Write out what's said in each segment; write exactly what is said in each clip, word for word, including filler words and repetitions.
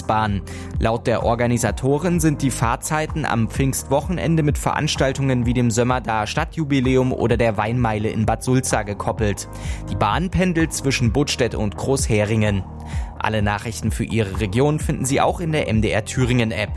S-Bahn. Laut der Organisatoren sind die Fahrzeiten am Pfingstwochenende mit Veranstaltungen wie dem Sömmerdaer Stadtjubiläum oder der Weinmeile in Bad Sulza gekoppelt. Die Bahn pendelt zwischen Budstedt und Großheringen. Alle Nachrichten für Ihre Region finden Sie auch in der M D R Thüringen App.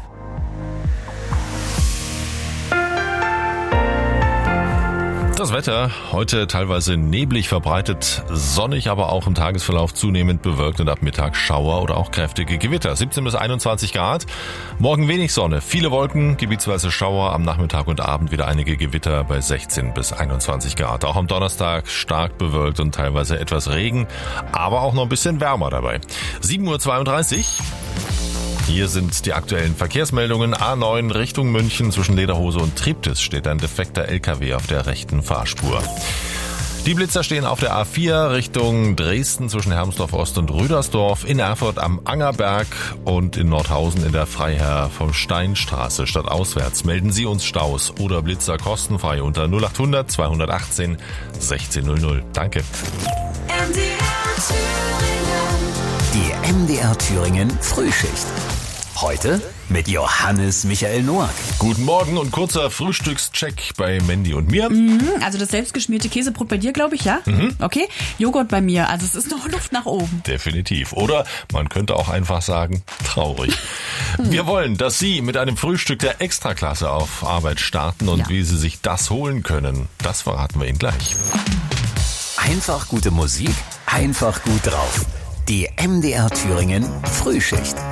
Das Wetter heute teilweise neblig verbreitet, sonnig, aber auch im Tagesverlauf zunehmend bewölkt und ab Mittag Schauer oder auch kräftige Gewitter. siebzehn bis einundzwanzig Grad. Morgen wenig Sonne, viele Wolken, gebietsweise Schauer, am Nachmittag und Abend wieder einige Gewitter bei sechzehn bis einundzwanzig Grad. Auch am Donnerstag stark bewölkt und teilweise etwas Regen, aber auch noch ein bisschen wärmer dabei. sieben Uhr zweiunddreißig. Hier sind die aktuellen Verkehrsmeldungen. A neun Richtung München zwischen Lederhose und Triptis steht ein defekter L K W auf der rechten Fahrspur. Die Blitzer stehen auf der A vier Richtung Dresden zwischen Hermsdorf Ost und Rüdersdorf, in Erfurt am Angerberg und in Nordhausen in der Freiherr vom Steinstraße stadtauswärts. Melden Sie uns Staus oder Blitzer kostenfrei unter null acht hundert zweihundertachtzehn sechzehnhundert. Danke. Die M D R Thüringen Frühschicht. Heute mit Johannes Michael Noack. Guten Morgen und kurzer Frühstückscheck bei Mandy und mir. Mhm, also das selbstgeschmierte Käsebrot bei dir, glaube ich, ja? Mhm. Okay. Joghurt bei mir, also es ist noch Luft nach oben. Definitiv. Oder man könnte auch einfach sagen, traurig. Wir wollen, dass Sie mit einem Frühstück der Extraklasse auf Arbeit starten und ja. Wie Sie sich das holen können, das verraten wir Ihnen gleich. Einfach gute Musik, einfach gut drauf. Die M D R Thüringen Frühschicht.